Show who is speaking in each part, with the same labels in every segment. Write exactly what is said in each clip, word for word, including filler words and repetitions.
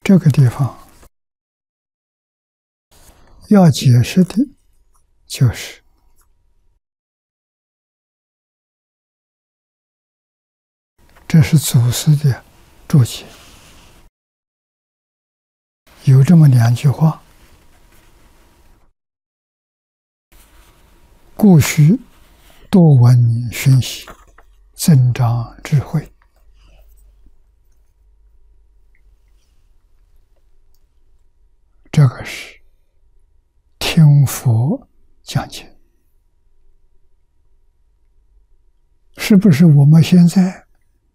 Speaker 1: 这个地方要解释的就是这是祖师的注解，有这么两句话：故须多闻熏习，增长智慧。这个是听佛讲经，是不是我们现在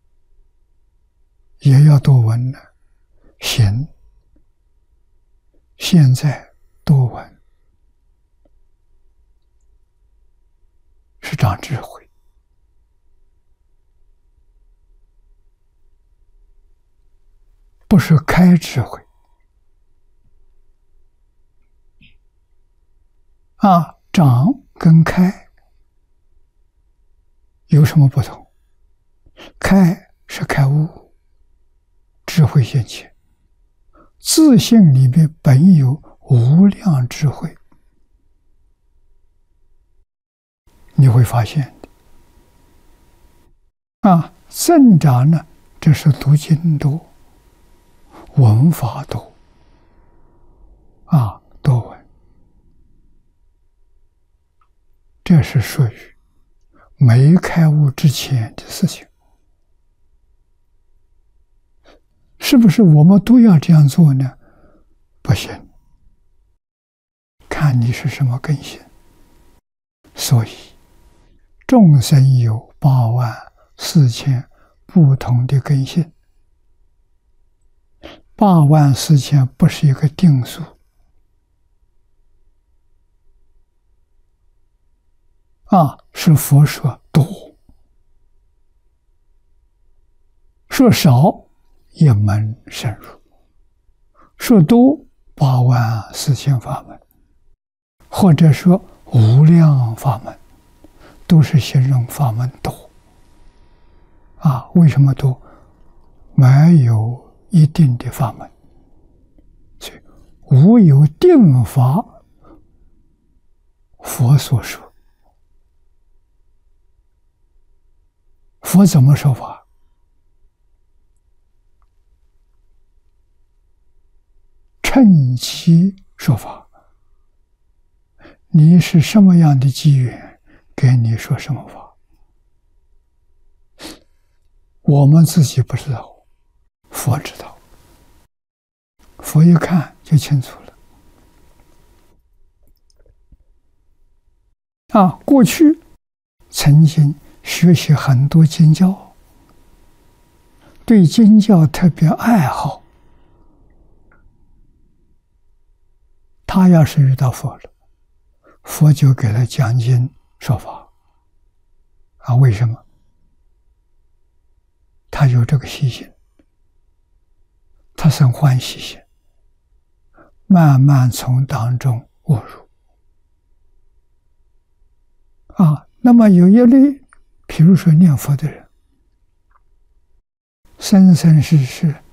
Speaker 1: 也要多闻呢？行，现在多闻是长智慧，不是开智慧。啊，长跟开有什么不同？开是开悟，智慧现前，自性里面本有无量智慧，你会发现的。啊，增长呢，这是读经多，闻法多，啊，多闻。这是属于没开悟之前的事情，是不是我们都要这样做呢？不行，看你是什么根性。所以众生有八万四千不同的根性，八万四千不是一个定数。啊，是佛说多，说少一门深入，说多八万四千法门，或者说无量法门，都是形容法门多。啊，为什么多？没有一定的法门，所以无有定法，佛所说。佛怎么说法？趁机说法。你是什么样的机缘，给你说什么法？我们自己不知道，佛知道。佛一看就清楚了。啊，过去曾经学习很多经教，对经教特别爱好。他要是遇到佛了，佛就给他讲经说法。啊，为什么？他有这个习性，他生欢喜心，慢慢从当中悟入。啊，那么有一类，比如说念佛的人，生生世世